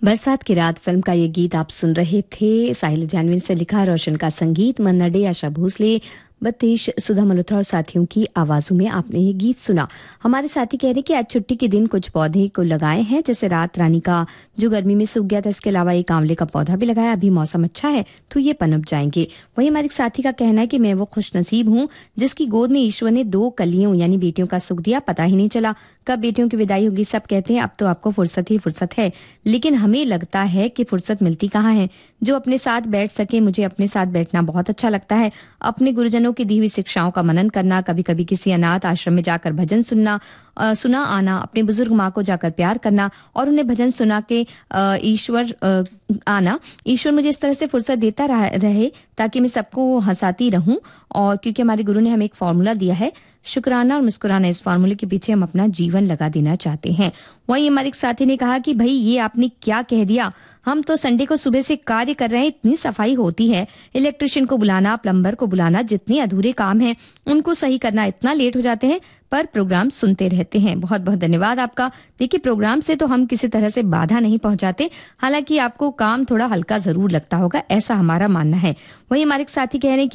बरसात की रात फिल्म का ये गीत आप सुन रहे थे। साहिल लुधियानवी से लिखा, रोशन का संगीत, मन्ना डे, आशा भोसले, बतीश, सुधा मल्होत्रा और साथियों की आवाजों में आपने ये गीत सुना। हमारे साथी कह रहे कि आज छुट्टी के दिन कुछ पौधे को लगाए हैं, जैसे रात रानी का जो गर्मी में सूख गया था, इसके अलावा एक आंवले का पौधा भी लगाया। अभी मौसम अच्छा है तो ये पनप जाएंगे। वहीं हमारे साथी का कहना है कि मैं वो खुशनसीब हूँ जिसकी गोद में ईश्वर ने 2 कलियों यानी बेटियों का सुख दिया। पता ही नहीं चला कब बेटियों की विदाई होगी। सब कहते हैं अब तो आपको फुर्सत ही फुर्सत है, लेकिन हमें लगता है कि फुर्सत मिलती कहाँ है। जो अपने साथ बैठ सके, मुझे अपने साथ बैठना बहुत अच्छा लगता है। अपने गुरुजनों की दी हुई शिक्षाओं का मनन करना, कभी कभी किसी अनाथ आश्रम में जाकर भजन सुना आना, अपने बुजुर्ग माँ को जाकर प्यार करना और उन्हें भजन सुना के ईश्वर आना। ईश्वर मुझे इस तरह से फुर्सत देता रहे ताकि मैं सबको हंसाती रहूं। और क्योंकि हमारे गुरु ने हमें एक फॉर्मूला दिया है, शुक्राना और मुस्कुराना, इस फॉर्मूले के पीछे हम अपना जीवन लगा देना चाहते हैं। वहीं हमारे एक साथी ने कहा कि भाई ये आपने क्या कह दिया, हम तो संडे को सुबह से कार्य कर रहे हैं, इतनी सफाई होती है, इलेक्ट्रिशियन को बुलाना, प्लम्बर को बुलाना, जितने अधूरे काम हैं उनको सही करना, इतना लेट हो जाते हैं पर प्रोग्राम सुनते रहते हैं। बहुत बहुत धन्यवाद आपका। देखिए, प्रोग्राम से तो हम किसी तरह से बाधा नहीं पहुंचाते, हालांकि आपको काम थोड़ा हल्का जरूर लगता होगा, ऐसा हमारा मानना है। वहीं हमारे एक साथी कह रहे हैं कि